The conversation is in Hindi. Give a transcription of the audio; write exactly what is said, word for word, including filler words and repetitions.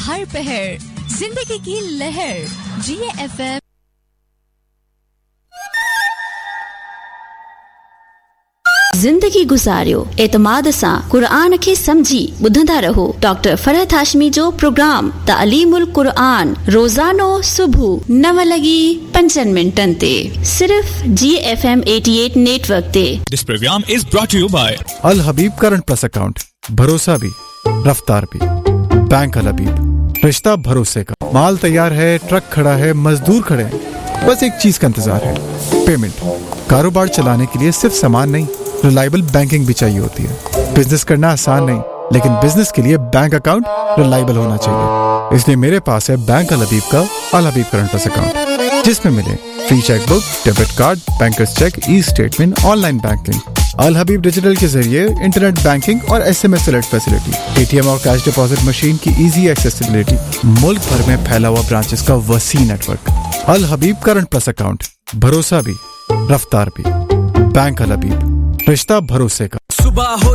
हर पहर जिंदगी की लहर जिए एफएम। ज़िंदगी गुज़ारियो एतमाद सां क़ुरान खे समझी ॿुधंदा रहो डॉक्टर फरहत हाशमी जो प्रोग्राम तालीमुल क़ुरान रोज़ानो सुबह नव लगी पंजनि मिंटनि ते सिर्फ जी एफ एम अठासी नेटवर्क ते। This program is brought to you by Al Habib current plus account, भरोसा भी रफ्तार भी। बैंक अल हबीब, रिश्ता भरोसे का। माल तैयार है, ट्रक खड़ा है, मजदूर खड़े हैं, बस एक चीज का इंतजार है, पेमेंट। कारोबार चलाने के लिए सिर्फ सामान नहीं, रिलायबल बैंकिंग भी चाहिए होती है। बिजनेस करना आसान नहीं, लेकिन बिजनेस के लिए बैंक अकाउंट रिलायबल होना चाहिए। इसलिए मेरे पास है बैंक अल हबीब का अल हबीब करंट प्लस अकाउंट, जिसमें मिले free cheque book, debit card, bankers check, e statement, online banking. अल हबीब डिजिटल के जरिए इंटरनेट बैंकिंग और एसएमएस अलर्ट फैसिलिटी, एटीएम और कैश डिपॉजिट मशीन की इजी एक्सेसिबिलिटी, मुल्क भर में फैला हुआ ब्रांचेस का वसी नेटवर्क। अल हबीब करंट प्लस अकाउंट, भरोसा भी रफ्तार भी। बैंक अल हबीब, रिश्ता भरोसे का। सुबह